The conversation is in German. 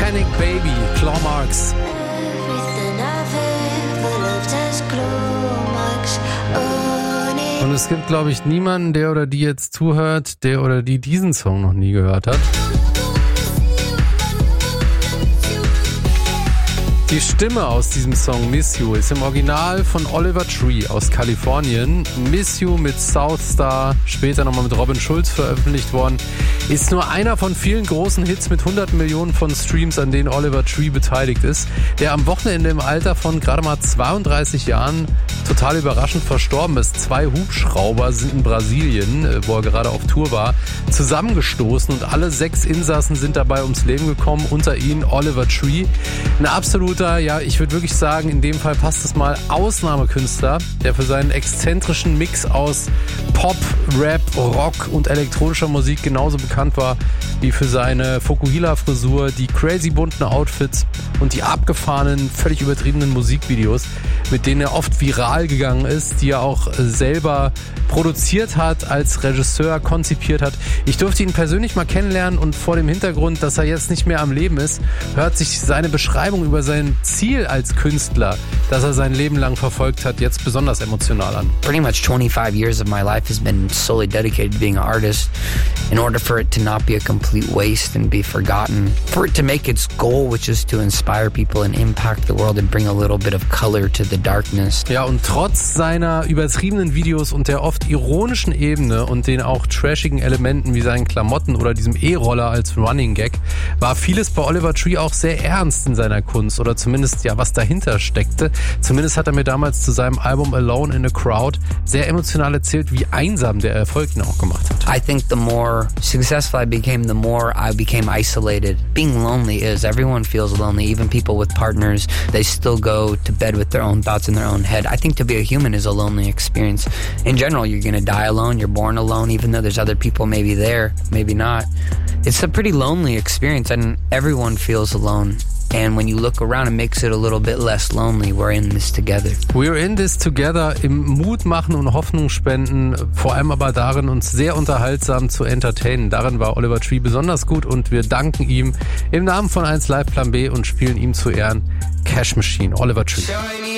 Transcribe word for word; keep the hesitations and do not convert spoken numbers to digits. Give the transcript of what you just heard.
Panic Baby, Claw Marks. Und es gibt, glaube ich, niemanden, der oder die jetzt zuhört, der oder die diesen Song noch nie gehört hat. Die Stimme aus diesem Song Miss You ist im Original von Oliver Tree aus Kalifornien. Miss You mit Southstar, später nochmal mit Robin Schulz veröffentlicht worden, ist nur einer von vielen großen Hits mit hunderten Millionen von Streams, an denen Oliver Tree beteiligt ist, der am Wochenende im Alter von gerade mal zweiunddreißig Jahren total überraschend verstorben ist. Zwei Hubschrauber sind in Brasilien, wo er gerade auf Tour war, zusammengestoßen und alle sechs Insassen sind dabei ums Leben gekommen, unter ihnen Oliver Tree. Ein absoluter, ja, ich würde wirklich sagen, in dem Fall passt es mal, Ausnahmekünstler, der für seinen exzentrischen Mix aus Pop, Rap, Rock und elektronischer Musik genauso bekannt war wie für seine Fokuhila-Frisur, die crazy bunten Outfits und die abgefahrenen, völlig übertriebenen Musikvideos, mit denen er oft viral gegangen ist, die er auch selber produziert hat, als Regisseur konzipiert hat. Ich durfte ihn persönlich mal kennenlernen und vor dem Hintergrund, dass er jetzt nicht mehr am Leben ist, hört sich seine Beschreibung über sein Ziel als Künstler, das er sein Leben lang verfolgt hat, jetzt besonders emotional an. Pretty much twenty-five years of my life has been solely dedicated to being an artist in order for it to not be a complete waste and be forgotten. For it to make its goal, which is to inspire people and impact the world and bring a little bit of color to the darkness. Ja, und trotz seiner übertriebenen Videos und der oft ironischen Ebene und den auch trashigen Elementen wie seinen Klamotten oder diesem E-Roller als Running Gag, war vieles bei Oliver Tree auch sehr ernst in seiner Kunst oder zumindest ja was dahinter steckte. Zumindest hat er mir damals zu seinem Album Alone in a Crowd sehr emotional erzählt, wie einsam der Erfolg ihn auch gemacht hat. I think the more successful I became, the more I became isolated. Being lonely is, everyone feels lonely, even people with partners, they still go to bed with their own thoughts in their own head. I think to be a human is a lonely experience. In general, you're gonna die alone, you're born alone, even though there's other people maybe there, maybe not. It's a pretty lonely experience and everyone feels alone. And when you look around, it makes it a little bit less lonely. We're in this together. We're in this together, im Mut machen und Hoffnung spenden, vor allem aber darin, uns sehr unterhaltsam zu entertainen. Darin war Oliver Tree besonders gut und wir danken ihm im Namen von eins Live Plan B und spielen ihm zu Ehren Cash Machine, Oliver Tree.